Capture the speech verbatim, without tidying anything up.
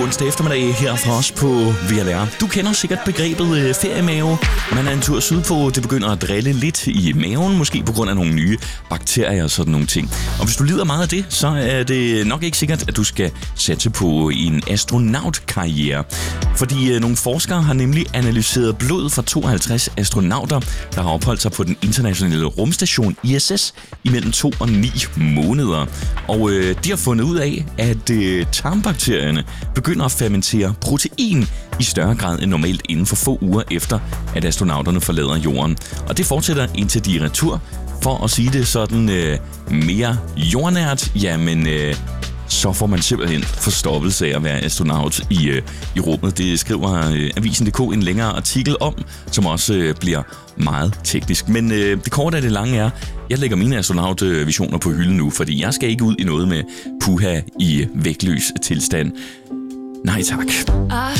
onsdag eftermiddag her fra os på V L R. Du kender sikkert begrebet øh, feriemave. Man er en tur sydpå, det begynder at drille lidt i maven, måske på grund af nogle nye bakterier og sådan nogle ting. Og hvis du lider meget af det, så er det nok ikke sikkert, at du skal satse på en astronautkarriere. Fordi øh, nogle forskere har nemlig analyseret blod fra tooghalvtreds astronauter, der har opholdt sig på den internationale rumstation I S S imellem to og ni måneder. Og øh, de har fundet ud af, at øh, tarmbakterierne begynder at fermentere protein i større grad end normalt inden for få uger efter, at astronauterne forlader jorden. Og det fortsætter indtil de er retur. For at sige det sådan øh, mere jordnært, jamen øh, så får man simpelthen forstoppelse af at være astronaut i, øh, i rummet. Det skriver øh, Avisen punktum d k en længere artikel om, som også øh, bliver meget teknisk. Men øh, det korte af det lange er, jeg lægger mine astronautvisioner på hylden nu, fordi jeg skal ikke ud i noget med puha i vægtløs tilstand. Nej tak.